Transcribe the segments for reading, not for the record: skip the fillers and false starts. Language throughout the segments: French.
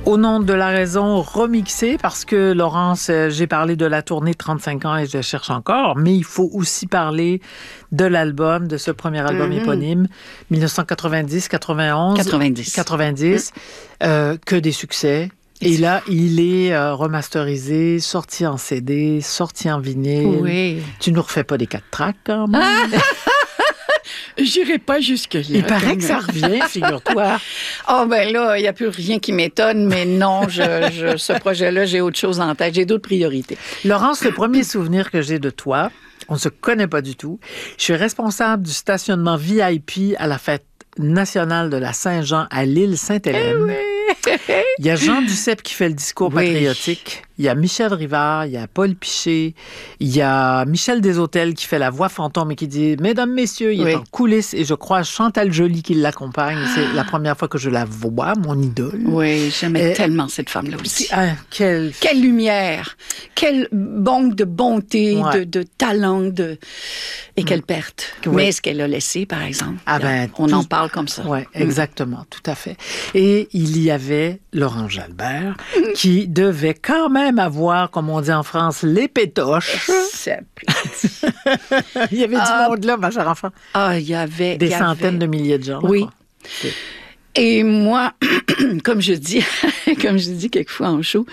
Au nom de la raison, remixé, parce que, Laurence, j'ai parlé de la tournée 35 ans et je cherche encore, mais il faut aussi parler de l'album, de ce premier album éponyme, 1990, 91. 90. Que des succès. Et là, il est remasterisé, sorti en CD, sorti en vinyle. Oui. Tu nous refais pas des 4 tracks, quand même? J'irai pas jusque-là. Il paraît que ça revient, figure-toi. Oh, ben là, il n'y a plus rien qui m'étonne, mais non, ce projet-là, j'ai autre chose en tête. J'ai d'autres priorités. Laurence, le premier souvenir que j'ai de toi, on ne se connaît pas du tout. Je suis responsable du stationnement VIP à la fête nationale de la Saint-Jean à l'île Sainte-Hélène. Oui. Il y a Jean Duceppe qui fait le discours patriotique. Il y a Michel Rivard, il y a Paul Piché, il y a Michel Deshôtels qui fait la voix fantôme et qui dit « Mesdames, messieurs », il est en coulisses et je crois Chantal Joly qui l'accompagne. C'est la première fois que je la vois, mon idole. Oui, j'aimais tellement cette femme-là aussi. Quelle lumière, quelle banque de bonté, de talent, et quelle perte. Mais ce qu'elle a laissé, par exemple, on en parle comme ça. Oui, exactement, tout à fait. Et il y avait Laurent Jalbert qui devait quand même avoir, comme on dit en France, les pétoches. Il y avait du monde là, ma chère enfant. Ah, il y avait... Des centaines de milliers de gens. Oui. Là, et moi, comme je dis quelquefois en show,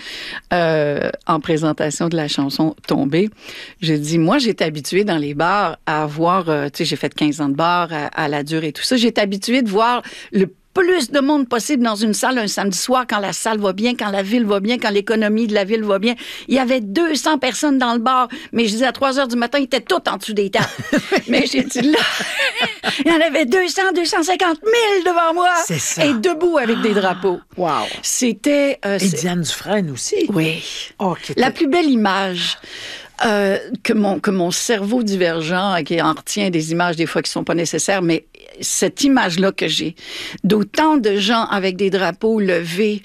en présentation de la chanson Tombée, je dis, moi, j'étais habituée dans les bars à voir, tu sais, j'ai fait 15 ans de bar à la dure et tout ça, j'étais habituée de voir le plus de monde possible dans une salle un samedi soir, quand la salle va bien, quand la ville va bien, quand l'économie de la ville va bien. Il y avait 200 personnes dans le bar, mais je disais à 3 heures du matin, ils étaient tous en dessous des tables. Mais j'ai dit là, il y en avait 200, 250 000 devant moi. C'est ça. Et debout avec des drapeaux. Wow. C'était... et Diane Dufresne aussi. Oui. La plus belle image... que mon cerveau divergent, qui en retient des images des fois qui sont pas nécessaires, mais cette image-là que j'ai, d'autant de gens avec des drapeaux levés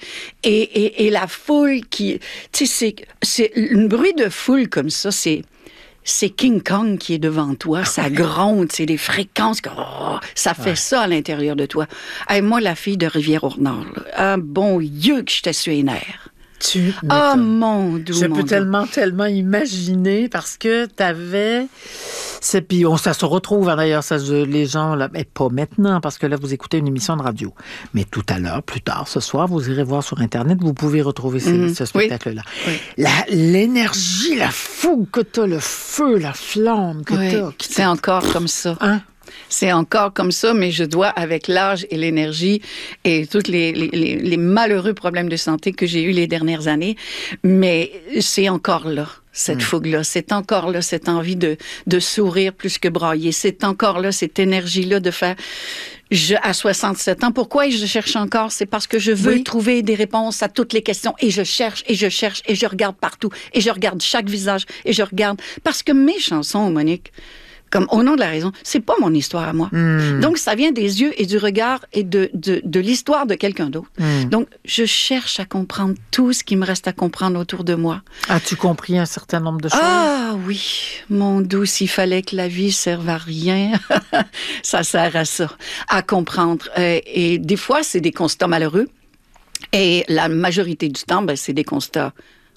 et la foule qui... Tu sais, c'est un bruit de foule comme ça, c'est King Kong qui est devant toi, ça gronde, c'est des fréquences, ça fait ça à l'intérieur de toi. Hey, moi, la fille de Rivière-au-Nord, bon Dieu que j'étais sur les nerfs. Oh mon Dieu! Je peux tellement imaginer parce que t'avais... Puis ça se retrouve, d'ailleurs, les gens, là, mais pas maintenant, parce que là, vous écoutez une émission de radio. Mais tout à l'heure, plus tard, ce soir, vous irez voir sur Internet, vous pouvez retrouver ce spectacle-là. Oui. L'énergie, la fougue que t'as, le feu, la flamme que t'as. C'est encore comme ça. Hein? C'est encore comme ça, mais je dois, avec l'âge et l'énergie et tous les malheureux problèmes de santé que j'ai eus les dernières années, mais c'est encore là, cette fougue-là. C'est encore là, cette envie de sourire plus que brailler. C'est encore là, cette énergie-là de faire... à 67 ans, pourquoi je cherche encore? C'est parce que je veux trouver des réponses à toutes les questions. Et je cherche, et je cherche, et je regarde partout. Et je regarde chaque visage, et je regarde... Parce que mes chansons, Monique... Comme Au nom de la raison, c'est pas mon histoire à moi. Donc, ça vient des yeux et du regard et de l'histoire de quelqu'un d'autre. Donc, je cherche à comprendre tout ce qui me reste à comprendre autour de moi. As-tu compris un certain nombre de choses? Ah oui, mon doux, s'il fallait que la vie serve à rien, ça sert à ça, à comprendre. Et des fois, c'est des constats malheureux. Et la majorité du temps, c'est des constats,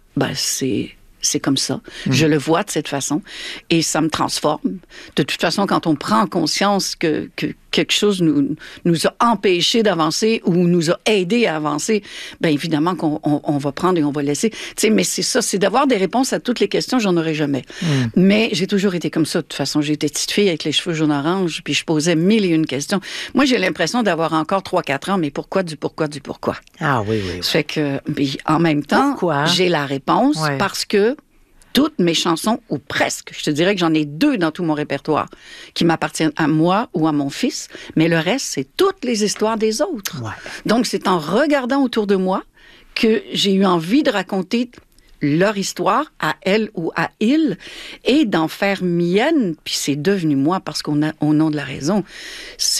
c'est comme ça. Je le vois de cette façon et ça me transforme. De toute façon, quand on prend conscience que quelque chose nous a empêchés d'avancer ou nous a aidés à avancer, bien évidemment qu'on va prendre et on va laisser. Tu sais, mais c'est ça, c'est d'avoir des réponses à toutes les questions, j'en aurai jamais. Mais j'ai toujours été comme ça. De toute façon, j'étais petite fille avec les cheveux jaune-orange, puis je posais 1001 questions. Moi, j'ai l'impression d'avoir encore 3-4 ans, mais pourquoi du pourquoi du pourquoi? Ah oui. Ça fait que, en même temps, j'ai la réponse parce que toutes mes chansons, ou presque, je te dirais que j'en ai 2 dans tout mon répertoire, qui m'appartiennent à moi ou à mon fils, mais le reste, c'est toutes les histoires des autres. Donc, c'est en regardant autour de moi que j'ai eu envie de raconter leur histoire à elle ou à il et d'en faire mienne, puis c'est devenu moi parce qu'au nom de la raison.